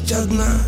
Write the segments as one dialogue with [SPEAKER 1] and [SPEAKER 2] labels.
[SPEAKER 1] есть одна.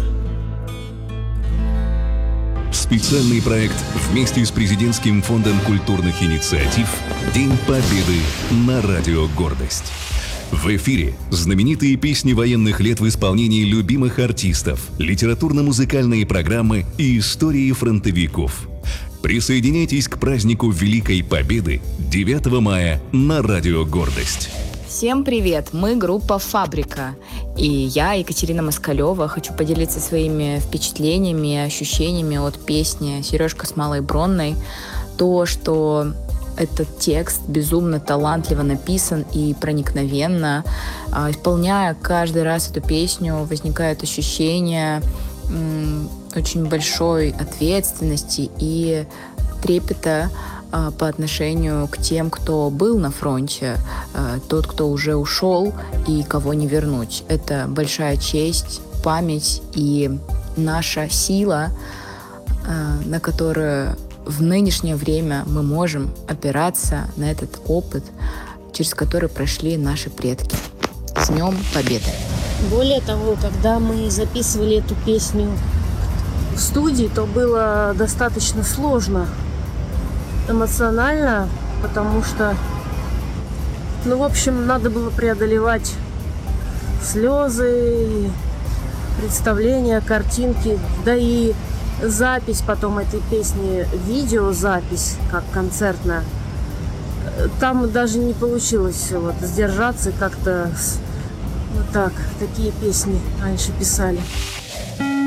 [SPEAKER 2] Специальный проект вместе с Президентским фондом культурных инициатив «День Победы» на радио «Гордость». В эфире знаменитые песни военных лет в исполнении любимых артистов, литературно-музыкальные программы и истории фронтовиков. Присоединяйтесь к празднику Великой Победы 9 мая на радио «Гордость».
[SPEAKER 3] Всем привет! Мы группа «Фабрика». И я, Екатерина Москалева, хочу поделиться своими впечатлениями и ощущениями от песни «Сережка с малой Бронной». То, что этот текст безумно талантливо написан и проникновенно. Исполняя каждый раз эту песню, возникает ощущение очень большой ответственности и трепета по отношению к тем, кто был на фронте, тот, кто уже ушел и кого не вернуть. Это большая честь, память и наша сила, на которую в нынешнее время мы можем опираться на этот опыт, через который прошли наши предки. С Днем Победы!
[SPEAKER 4] Более того, когда мы записывали эту песню в студии, то было достаточно сложно эмоционально, потому что, в общем, надо было преодолевать слезы, представления, картинки, да и запись потом этой песни, видеозапись, как концертная. Там даже не получилось сдержаться, как-то вот так, такие песни раньше писали.